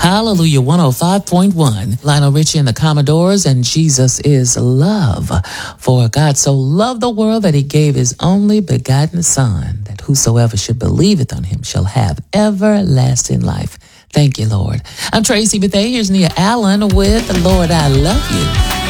Hallelujah 105.1. Lionel Richie and the Commodores, and Jesus is love. For God so loved the world that he gave his only begotten Son, that whosoever should believeth on him shall have everlasting life. Thank you, Lord. I'm Tracy Bethea. Here's Nia Allen with Lord, I Love You.